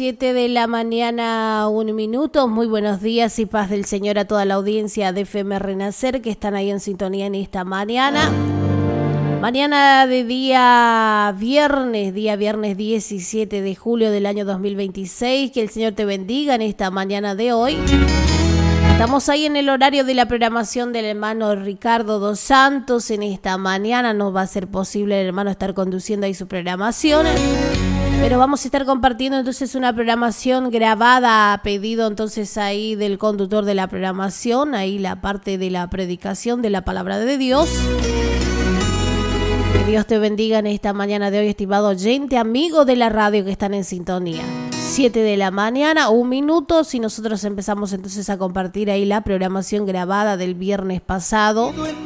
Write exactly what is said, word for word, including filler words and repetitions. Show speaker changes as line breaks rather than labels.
siete de la mañana, un minuto. Muy buenos días y paz del Señor a toda la audiencia de F M Renacer que están ahí en sintonía en esta mañana. Mañana de día viernes, día viernes diecisiete de julio del año dos mil veintiséis. Que el Señor te bendiga en esta mañana de hoy. Estamos ahí en el horario de la programación del hermano Ricardo dos Santos. En esta mañana no va a ser posible el hermano estar conduciendo ahí su programación, pero vamos a estar compartiendo entonces una programación grabada a pedido entonces ahí del conductor de la programación, ahí la parte de la predicación de la palabra de Dios. Que Dios te bendiga en esta mañana de hoy, estimado oyente, amigo de la radio que están en sintonía. siete de la mañana, un minuto, si nosotros empezamos entonces a compartir ahí la programación grabada del viernes pasado.